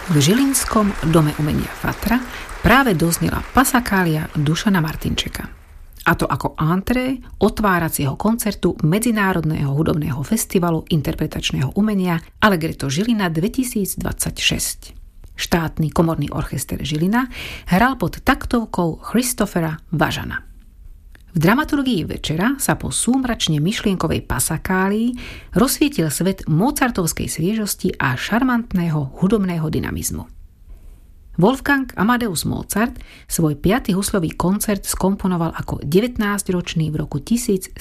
V žilinskom dome umenia Fatra práve doznela Pasakália Dušana Martinčeka. A to ako entrée otváracieho koncertu Medzinárodného hudobného festivalu interpretačného umenia Allegretto Žilina 2026. Štátny komorný orchester Žilina hral pod taktovkou Christophera Važana. V dramaturgii večera sa po súmračne myšlienkovej Pasakálii rozsvietil svet mozartovskej sviežosti a šarmantného hudobného dynamizmu. Wolfgang Amadeus Mozart svoj 5. huslový koncert skomponoval ako 19-ročný v roku 1775.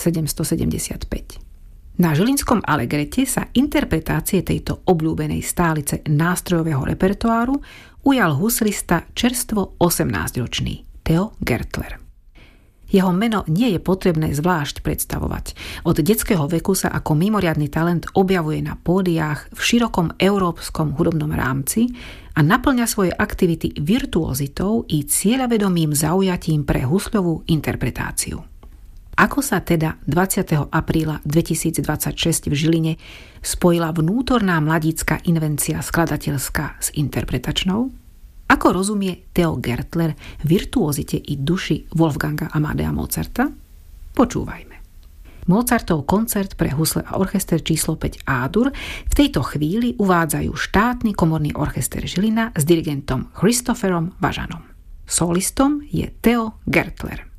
Na žilinskom Allegrete sa interpretácie tejto obľúbenej stálice nástrojového repertoáru ujal huslista čerstvo 18-ročný Theo Gertler. Jeho meno nie je potrebné zvlášť predstavovať. Od detského veku sa ako mimoriadny talent objavuje na pódiách v širokom európskom hudobnom rámci a naplňa svoje aktivity virtuozitou i cieľavedomým zaujatím pre husľovú interpretáciu. Ako sa teda 20. apríla 2026 v Žiline spojila vnútorná mladícka invencia skladateľská s interpretačnou? Ako rozumie Theo Gertler virtuozite i duši Wolfganga Amadea Mozarta? Počúvajme. Mozartov koncert pre husle a orchester číslo 5 A-dur v tejto chvíli uvádzajú štátny komorný orchester Žilina s dirigentom Christopherom Važanom. Solistom je Theo Gertler.